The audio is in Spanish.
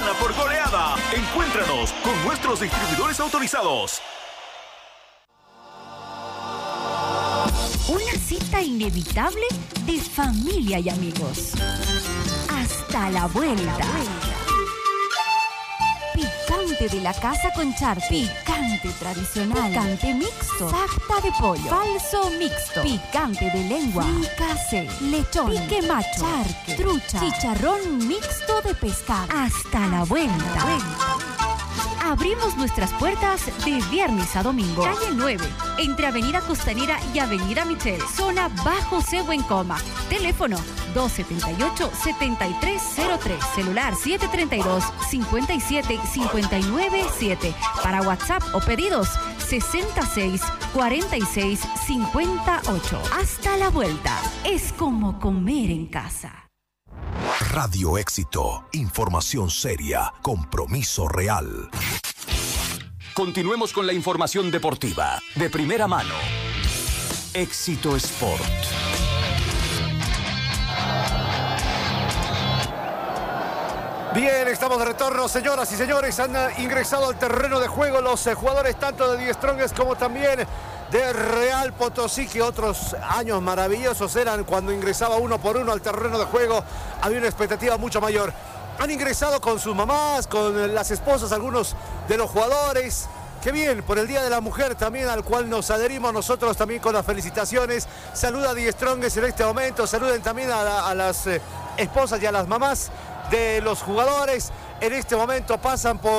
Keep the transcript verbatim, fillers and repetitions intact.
gana por goleada. Encuéntranos con nuestros distribuidores autorizados. Una cita inevitable de familia y amigos. Hasta la vuelta. Picante de la casa con charque. Picante tradicional. Picante mixto. Sarta de pollo. Falso mixto. Picante de lengua. Fricase. Lechón. Pique macho. Charque. Trucha. Chicharrón mixto de pescado. Hasta la vuelta. Abrimos nuestras puertas de viernes a domingo. Calle nueve, entre Avenida Costanera y Avenida Michel. Zona Bajo Cebo en Coma. Teléfono dos setenta y ocho, setenta y tres cero tres. Celular siete treinta y dos, cincuenta y siete, cincuenta y nueve siete. Para WhatsApp o pedidos sesenta y seis, cuarenta y seis, cincuenta y ocho. Hasta la vuelta. Es como comer en casa. Radio Éxito, información seria, compromiso real. Continuemos con la información deportiva de primera mano. Éxito Sport. Bien, estamos de retorno, señoras y señores. Han ingresado al terreno de juego los eh, jugadores tanto de Die Strongest como también de Real Potosí, que otros años maravillosos eran cuando ingresaba uno por uno al terreno de juego. Había una expectativa mucho mayor. Han ingresado con sus mamás, con las esposas, algunos de los jugadores. Qué bien, por el Día de la Mujer también, al cual nos adherimos nosotros también con las felicitaciones. Saluda a Die Strongest en este momento. Saluden también a, la, a las eh, esposas y a las mamás de los jugadores. En este momento pasan por